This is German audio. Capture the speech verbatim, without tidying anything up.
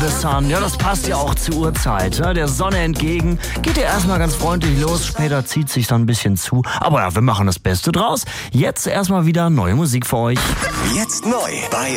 the Sun. Ja, das passt ja auch zur Uhrzeit. Ja, der Sonne entgegen. Geht ja erstmal ganz freundlich los. Später zieht sich dann ein bisschen zu. Aber ja, wir machen das Beste draus. Jetzt erstmal wieder neue Musik für euch. Jetzt neu bei